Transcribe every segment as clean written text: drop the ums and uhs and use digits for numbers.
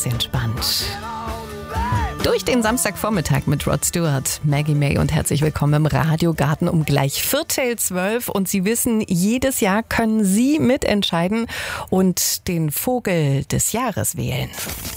ganz entspannt. Durch den Samstagvormittag mit Rod Stewart, Maggie May und herzlich willkommen im Radiogarten um gleich 11:45. Und Sie wissen, jedes Jahr können Sie mitentscheiden und den Vogel des Jahres wählen.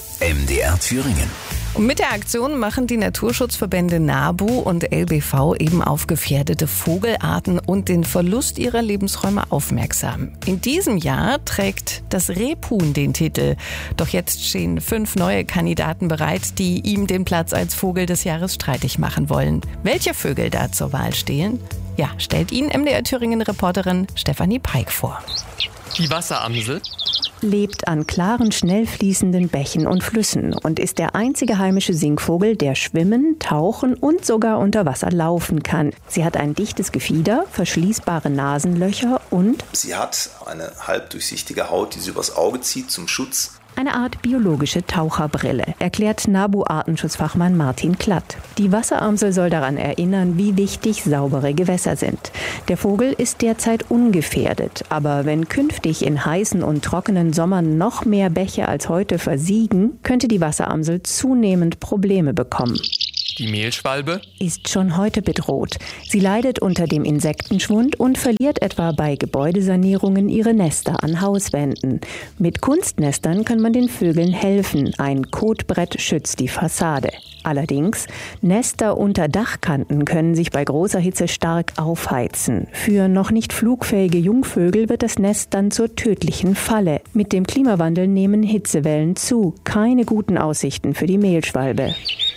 MDR Thüringen. Und mit der Aktion machen die Naturschutzverbände NABU und LBV eben auf gefährdete Vogelarten und den Verlust ihrer Lebensräume aufmerksam. In diesem Jahr trägt das Rebhuhn den Titel. Doch jetzt stehen 5 neue Kandidaten bereit, die ihm den Platz als Vogel des Jahres streitig machen wollen. Welche Vögel da zur Wahl stehen? Ja, stellt Ihnen MDR Thüringen-Reporterin Stefanie Peik vor. Die Wasseramsel lebt an klaren, schnell fließenden Bächen und Flüssen und ist der einzige heimische Singvogel, der schwimmen, tauchen und sogar unter Wasser laufen kann. Sie hat ein dichtes Gefieder, verschließbare Nasenlöcher und sie hat eine halbdurchsichtige Haut, die sie übers Auge zieht zum Schutz. Eine Art biologische Taucherbrille, erklärt NABU-Artenschutzfachmann Martin Klatt. Die Wasseramsel soll daran erinnern, wie wichtig saubere Gewässer sind. Der Vogel ist derzeit ungefährdet, aber wenn künftig in heißen und trockenen Sommern noch mehr Bäche als heute versiegen, könnte die Wasseramsel zunehmend Probleme bekommen. Die Mehlschwalbe ist schon heute bedroht. Sie leidet unter dem Insektenschwund und verliert etwa bei Gebäudesanierungen ihre Nester an Hauswänden. Mit Kunstnestern kann man den Vögeln helfen. Ein Kotbrett schützt die Fassade. Allerdings, Nester unter Dachkanten können sich bei großer Hitze stark aufheizen. Für noch nicht flugfähige Jungvögel wird das Nest dann zur tödlichen Falle. Mit dem Klimawandel nehmen Hitzewellen zu. Keine guten Aussichten für die Mehlschwalbe.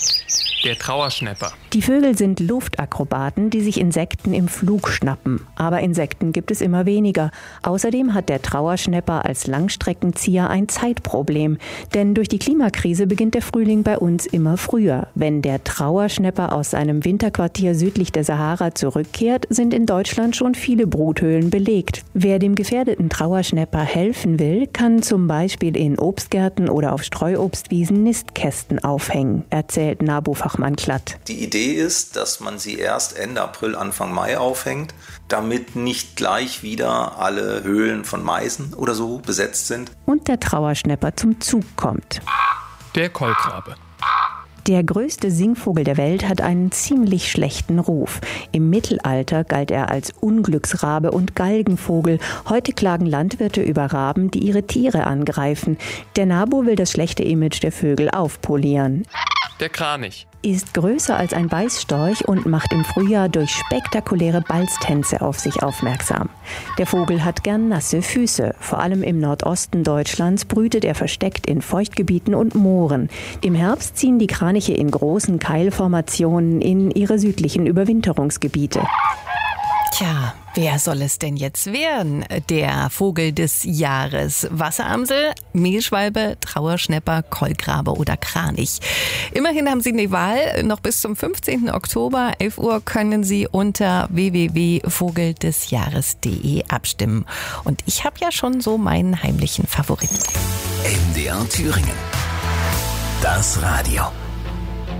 Der Trauerschnäpper. Die Vögel sind Luftakrobaten, die sich Insekten im Flug schnappen. Aber Insekten gibt es immer weniger. Außerdem hat der Trauerschnäpper als Langstreckenzieher ein Zeitproblem. Denn durch die Klimakrise beginnt der Frühling bei uns immer früher. Wenn der Trauerschnäpper aus seinem Winterquartier südlich der Sahara zurückkehrt, sind in Deutschland schon viele Bruthöhlen belegt. Wer dem gefährdeten Trauerschnäpper helfen will, kann zum Beispiel in Obstgärten oder auf Streuobstwiesen Nistkästen aufhängen, erzählt NABU-Fachmann Klatt. Die Idee ist, dass man sie erst Ende April, Anfang Mai aufhängt, damit nicht gleich wieder alle Höhlen von Meisen oder so besetzt sind. Und der Trauerschnäpper zum Zug kommt. Der Kolkrabe. Der größte Singvogel der Welt hat einen ziemlich schlechten Ruf. Im Mittelalter galt er als Unglücksrabe und Galgenvogel. Heute klagen Landwirte über Raben, die ihre Tiere angreifen. Der NABU will das schlechte Image der Vögel aufpolieren. Der Kranich ist größer als ein Weißstorch und macht im Frühjahr durch spektakuläre Balztänze auf sich aufmerksam. Der Vogel hat gern nasse Füße. Vor allem im Nordosten Deutschlands brütet er versteckt in Feuchtgebieten und Mooren. Im Herbst ziehen die Kraniche in großen Keilformationen in ihre südlichen Überwinterungsgebiete. Tja, wer soll es denn jetzt werden? Der Vogel des Jahres. Wasseramsel, Mehlschwalbe, Trauerschnäpper, Kolkrabe oder Kranich. Immerhin haben Sie die Wahl. Noch bis zum 15. Oktober, 11 Uhr, können Sie unter www.vogeldesjahres.de abstimmen. Und ich habe ja schon so meinen heimlichen Favoriten. MDR Thüringen. Das Radio.